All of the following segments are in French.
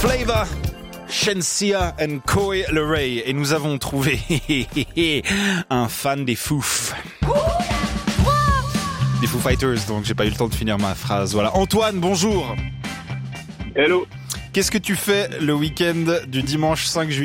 Flavor, Shensia and Coi Leray. Et nous avons trouvé un fan des Fouf. Des Foo Fighters, donc j'ai pas eu le temps de finir ma phrase. Voilà. Antoine, bonjour. Hello. Qu'est-ce que tu fais le week-end du dimanche 5 juillet ?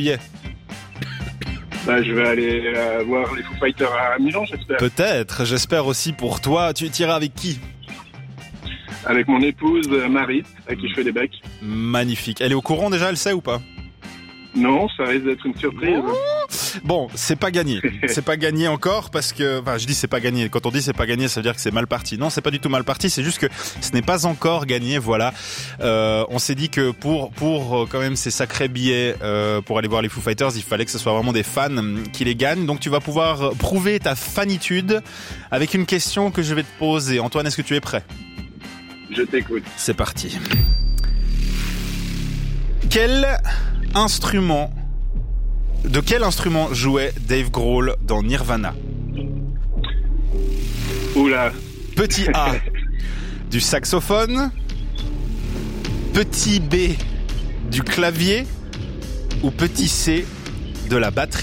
Je vais aller voir les Foo Fighters à Milan, j'espère. Peut-être, j'espère aussi pour toi. Tu iras avec qui ? Avec mon épouse Marie, à qui je fais des becs. Magnifique. Elle est au courant déjà, elle sait ou pas ? Non, ça risque d'être une surprise. Bon, c'est pas gagné. C'est pas gagné encore parce que, je dis c'est pas gagné. Quand on dit c'est pas gagné, ça veut dire que c'est mal parti. Non, c'est pas du tout mal parti. C'est juste que ce n'est pas encore gagné. Voilà. On s'est dit que pour quand même ces sacrés billets pour aller voir les Foo Fighters, il fallait que ce soit vraiment des fans qui les gagnent. Donc tu vas pouvoir prouver ta fanitude avec une question que je vais te poser. Antoine, est-ce que tu es prêt ? Je t'écoute. C'est parti. De quel instrument jouait Dave Grohl dans Nirvana ? Oula. Petit A, du saxophone. Petit B, du clavier. Ou petit C, de la batterie ?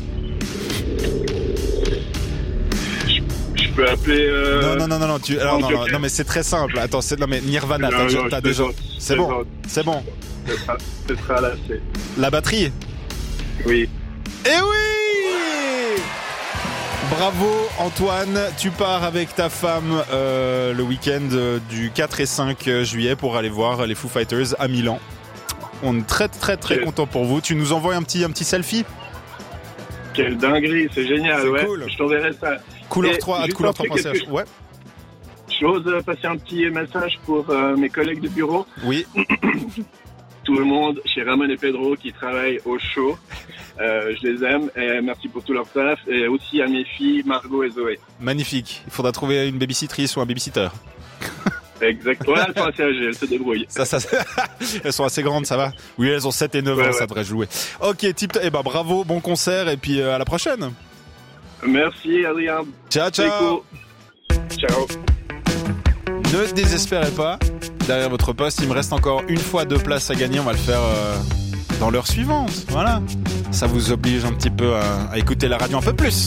Je peux appeler... Non, mais c'est très simple. Attends, mais Nirvana, t'as déjà... C'est bon. Ce sera là, c'est... La batterie ? Oui. Eh oui ! Bravo Antoine, tu pars avec ta femme le week-end du 4 et 5 juillet pour aller voir les Foo Fighters à Milan. On est très très très content pour vous. Tu nous envoies un petit selfie ? Quelle dinguerie, c'est génial, c'est ouais. Cool. Je t'enverrai ça. Couleur 3 @couleur3.ch. Ouais. J'ose passer un petit message pour mes collègues de bureau. Oui. Tout le monde chez Ramon et Pedro qui travaillent au show. Je les aime et merci pour tout leur taf. Et aussi à mes filles Margot et Zoé. Magnifique. Il faudra trouver une babysittrice ou un babysitter. Exact. Ouais, elles sont assez âgées, elles se débrouillent. Ça, elles sont assez grandes, ça va ? Oui, elles ont 7 et 9 ans, ça devrait jouer. Ok, bravo, bon concert et puis à la prochaine. Merci Adrien. Ciao. Ciao. Ne désespérez pas. Derrière votre poste, il me reste encore une fois 2 places à gagner. On va le faire dans l'heure suivante. Voilà. Ça vous oblige un petit peu à écouter la radio un peu plus.